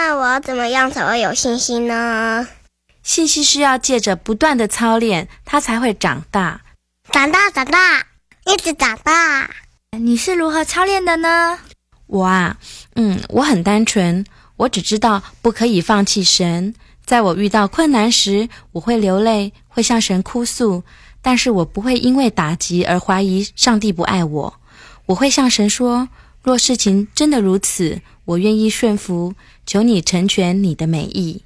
那我怎么样才会有信心呢？ 信心是要借着不断的操练，它才会长大。 长大，一直长大。 你是如何操练的呢？ 我很单纯，我只知道不可以放弃神。在我遇到困难时，我会流泪，会向神哭诉，但是我不会因为打击而怀疑上帝不爱我。我会向神说，若事情真的如此，我愿意顺服，求你成全你的美意。